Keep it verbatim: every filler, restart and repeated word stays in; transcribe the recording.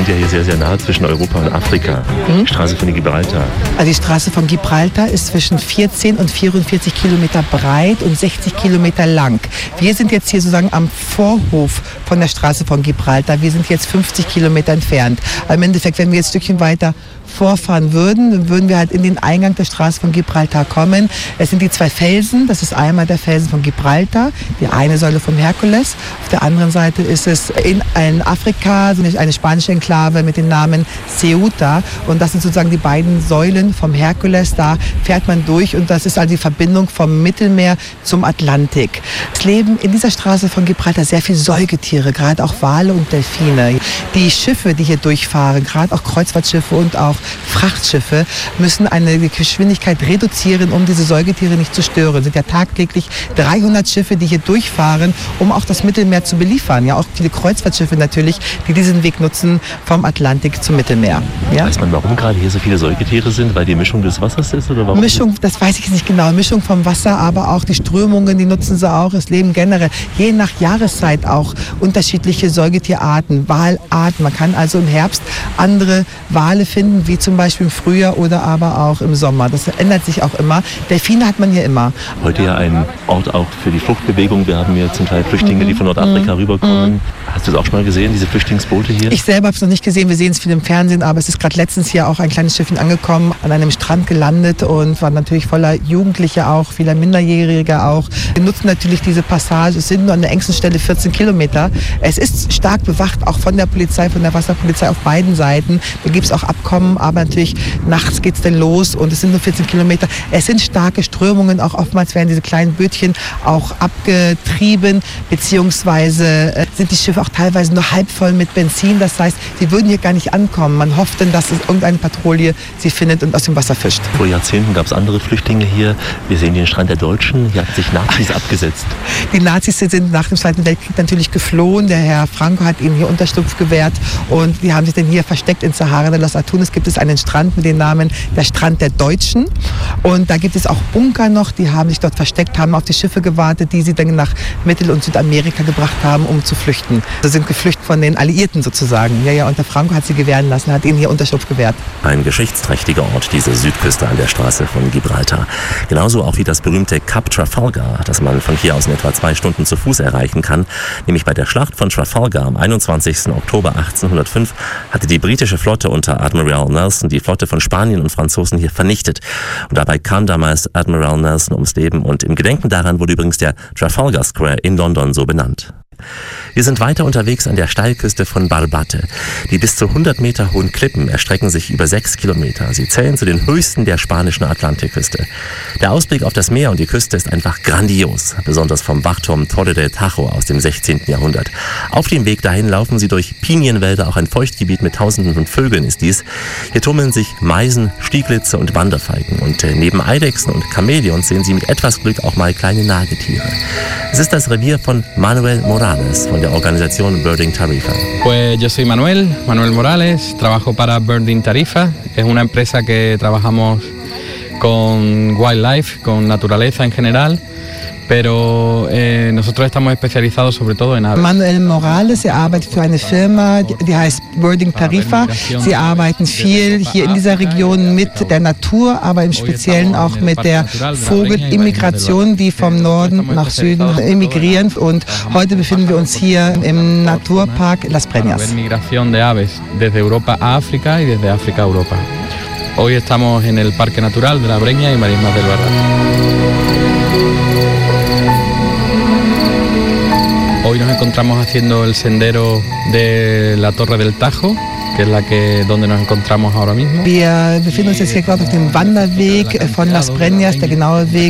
sind ja hier sehr, sehr nah zwischen Europa und Afrika. Hm? Die Straße von Gibraltar. Also die Straße von Gibraltar ist zwischen vierzehn und vierundvierzig Kilometer breit und sechzig Kilometer lang. Wir sind jetzt hier sozusagen am Vorhof von der Straße von Gibraltar. Wir sind jetzt fünfzig Kilometer entfernt. Aber im Endeffekt, wenn wir jetzt ein Stückchen weiter vorfahren würden, dann würden wir halt in den Eingang der Straße von Gibraltar kommen. Es sind die zwei Felsen, das ist einmal der Felsen von Gibraltar, die eine Säule vom Herkules. Auf der anderen Seite ist es in, in Afrika eine spanische Enklave mit dem Namen Ceuta und das sind sozusagen die beiden Säulen vom Herkules. Da fährt man durch und das ist also die Verbindung vom Mittelmeer zum Atlantik. Es leben in dieser Straße von Gibraltar sehr viele Säugetiere, gerade auch Wale und Delfine. Die Schiffe, die hier durchfahren, gerade auch Kreuzfahrtschiffe und auch Frachtschiffe, müssen eine Geschwindigkeit reduzieren, um diese Säugetiere nicht zu stören. Es sind ja tagtäglich dreihundert Schiffe, die hier durchfahren, um auch das Mittelmeer zu beliefern. Ja, auch viele Kreuzfahrtschiffe natürlich, die diesen Weg nutzen vom Atlantik zum Mittelmeer. Ja? Weiß man, warum gerade hier so viele Säugetiere sind? Weil die Mischung des Wassers ist? Oder warum? Mischung, das weiß ich nicht genau. Mischung vom Wasser, aber auch die Strömungen, die nutzen sie auch. Es leben generell je nach Jahreszeit auch unterschiedliche Säugetierarten, Walarten. Man kann also im Herbst andere Wale finden, wie zum Beispiel im Frühjahr oder aber auch im Sommer. Das ändert sich auch immer. Delfine hat man hier immer. Heute ja ein Ort auch für die Fluchtbewegung. Wir haben hier zum Teil Flüchtlinge, die von Nordafrika mhm. rüberkommen. Mhm. Hast du das auch schon mal gesehen, diese Flüchtlingsboote hier? Ich selber habe es noch nicht gesehen. Wir sehen es viel im Fernsehen, aber es ist gerade letztens hier auch ein kleines Schiffchen angekommen, an einem Strand gelandet und war natürlich voller Jugendliche auch, vieler Minderjährige auch. Wir nutzen natürlich diese Passage. Es sind nur an der engsten Stelle vierzehn Kilometer. Es ist stark bewacht, auch von der Polizei, von der Wasserpolizei auf beiden Seiten. Da gibt es auch Abkommen, aber natürlich nachts geht es dann los und es sind nur vierzehn Kilometer. Es sind starke Strömungen, auch oftmals werden diese kleinen Bötchen auch abgetrieben, beziehungsweise äh, sind die Schiffe auch teilweise nur halb voll mit Benzin. Das heißt, sie würden hier gar nicht ankommen. Man hofft dann, dass es irgendeine Patrouille sie findet und aus dem Wasser fischt. Vor Jahrzehnten gab es andere Flüchtlinge hier. Wir sehen den Strand der Deutschen. Hier haben sich Nazis abgesetzt. Die Nazis sind nach dem Zweiten Weltkrieg natürlich geflohen. Der Herr Franco hat ihnen hier Unterschlupf gewährt und die haben sich dann hier versteckt in Sahara de los Atunes. Gibt es einen Strand mit dem Namen der Strand der Deutschen und da gibt es auch Bunker noch, die haben sich dort versteckt, haben auf die Schiffe gewartet, die sie dann nach Mittel- und Südamerika gebracht haben, um zu flüchten. Sie sind geflüchtet von den Alliierten sozusagen. Ja, ja, und der Franco hat sie gewähren lassen, hat ihnen hier Unterschlupf gewährt. Ein geschichtsträchtiger Ort, diese Südküste an der Straße von Gibraltar. Genauso auch wie das berühmte Kap Trafalgar, das man von hier aus in etwa zwei Stunden zu Fuß erreichen kann. Nämlich bei der Schlacht von Trafalgar am einundzwanzigsten Oktober achtzehnhundertfünf hatte die britische Flotte unter Admiral Nelson die Flotte von Spaniern und Franzosen hier vernichtet. Und dabei kam damals Admiral Nelson ums Leben und im Gedenken daran wurde übrigens der Trafalgar Square in London so benannt. Wir sind weiter unterwegs an der Steilküste von Barbate. Die bis zu hundert Meter hohen Klippen erstrecken sich über sechs Kilometer. Sie zählen zu den höchsten der spanischen Atlantikküste. Der Ausblick auf das Meer und die Küste ist einfach grandios, besonders vom Wachturm Torre del Tajo aus dem sechzehnten Jahrhundert. Auf dem Weg dahin laufen sie durch Pinienwälder, auch ein Feuchtgebiet mit Tausenden von Vögeln ist dies. Hier tummeln sich Meisen, Stieglitze und Wanderfalken und äh, neben Eidechsen und Chamäleons sehen sie mit etwas Glück auch mal kleine Nagetiere. Es ist das Revier von Manuel Morales von der Organisation Birding Tarifa. Pues yo soy Manuel, Manuel Morales, trabajo para Birding Tarifa. Es una empresa que trabajamos con wildlife, con naturaleza en general. Pero eh, nosotros estamos especializados sobre todo en aves. Manuel Morales, er arbeitet für eine Firma, die heißt Birding Tarifa. Sie arbeiten viel hier in dieser Region mit der Natur, aber im Speziellen auch mit der Vogelimmigration, die vom Norden nach Süden emigrieren. Und heute befinden wir uns hier im Naturpark Las Breñas. Migración de aves desde Europa a África y desde África a Europa. Hoy estamos en el Parque Natural de La Breña y Marismas del Barranco. Hoy nos encontramos haciendo el sendero de la Torre del Tajo, que es la que donde nos encontramos ahora mismo. Wir befinden uns jetzt hier gerade auf dem Wanderweg von Las Breñas, der genaue Weg